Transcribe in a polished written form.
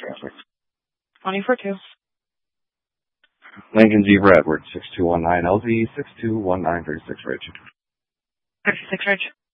traffic. 2042. Lincoln Zebra Edward, 6219 LZ, 621936 Ridge. 36 Ridge.